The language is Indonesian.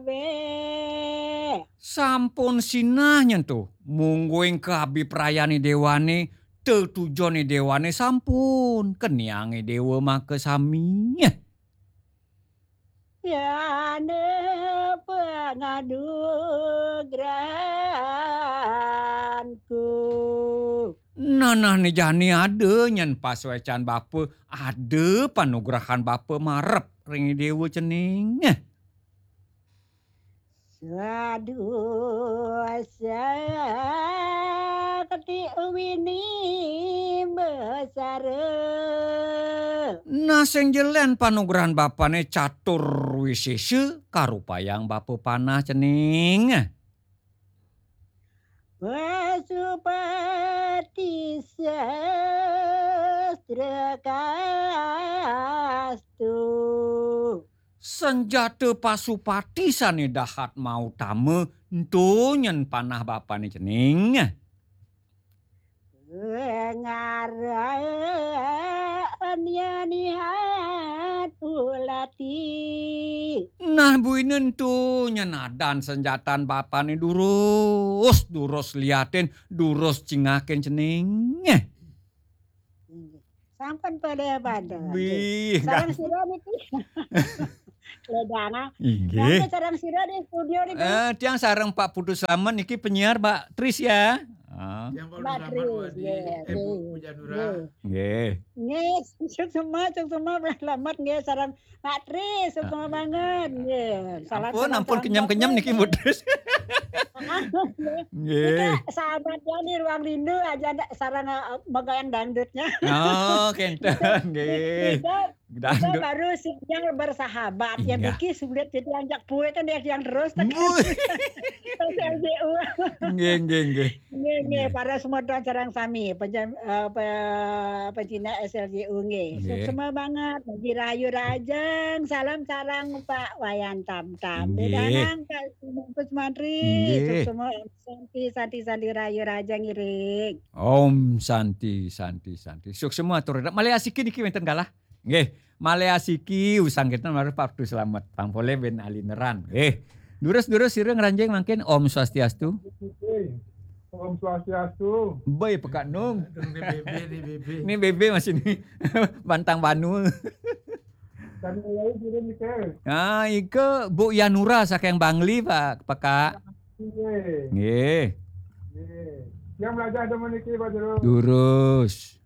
we. Sampun sinah nyentuh, mungguing kabi prayani dewane, tetujone dewane sampun, keniange dewa make sami. Yane penganugrahanku. Nanah nih jani ade nyen pas wecan bape, ade panugrahan bape marep ringi dewa cening. Saduh sakti wini besare. Nah sing jelen panugrahan bapane catur wisese karupayang bape panah cening. Pasupati sastra kastu. Senjata pasupati sane dahat mau tame entu nyen panah bapane cening. Ngaran yanihat ulati. Nah buinen tu nyenadan senjatan bapane durus liatin, durus cingaken cening. Sampan pada Wih, sarang sira niki. Ledana. Inggih. Sarang sira di studio niki. Tiang sareng Pak Putu Slamet niki penyiar Mbak Tris ya. Yang Pak Mbak Selamat Tris, Wadi, Bu Pujanura. Nggih. Nggih, cuk semua selamat nggih sareng Pak Tris, semua banget nggih. Ampun kenyam-kenyam niki Bu Tris. Nggih. Kita sahabatnya nih Ruang Rindu aja sarang megayang dangdutnya. Oh, kenten nggih. Kita baru siang bersahabat. Iya. Yang Diki sulit jadi anjak pue itu dia yang terus. LJU. Nggih. Nggih, para semua tuan sarang sami pencina SLJU nggih. Nggih. Semua banget. Bagi rayu rajang, salam sarang Pak Wayan Tam-tam. Nggih. Bedanang Kak Bungkus Mantri. Nggih. Semua santi rayu rajang ngiring. Om Santi. Suk semua atur. Malih asiki niki wenten kalah. Nggih, malih asiki usang kita marep Pak Putu Slamet. Pangpole ben alineran. Nggih. Durus sira ngranjing mangkin Om Swastiastu. Om Swastiastu. Boy peka nung. BB. Ini Bebe masih nih Bantang Banu. Dan mulai kirim ke. Ah, ike Bu Yanura saking Bangli Pak Peka. Nggih. Nggih. Nggih. Yang belajar teman iki Pak Jero. Durus.